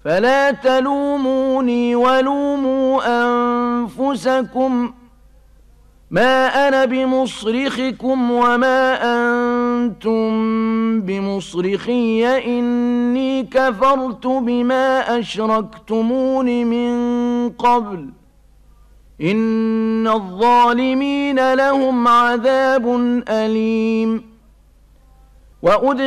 فلا تلوموني ولوموا أنفسكم ما أنا بمصرخكم وما أنتم بمصرخي إني كفرت بما أشركتمون من قبل إن الظالمين لهم عذاب أليم